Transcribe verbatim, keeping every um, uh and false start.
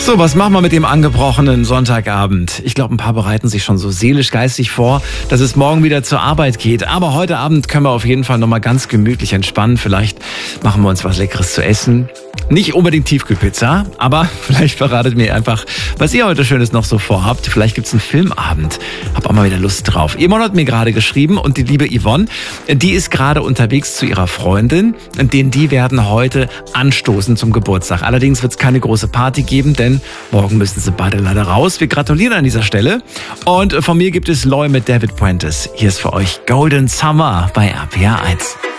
So, was machen wir mit dem angebrochenen Sonntagabend? Ich glaube, ein paar bereiten sich schon so seelisch, geistig vor, dass es morgen wieder zur Arbeit geht. Aber heute Abend können wir auf jeden Fall nochmal ganz gemütlich entspannen. Vielleicht machen wir uns was Leckeres zu essen. Nicht unbedingt Tiefkühlpizza, aber vielleicht verratet mir einfach, was ihr heute Schönes noch so vorhabt. Vielleicht gibt's einen Filmabend. Hab auch mal wieder Lust drauf. Yvonne hat mir gerade geschrieben und die liebe Yvonne, die ist gerade unterwegs zu ihrer Freundin. Denn die werden heute anstoßen zum Geburtstag. Allerdings wird's keine große Party geben, denn morgen müssen sie beide leider raus. Wir gratulieren an dieser Stelle. Und von mir gibt es Loy mit David Puentes. Hier ist für euch Golden Summer bei R P R eins.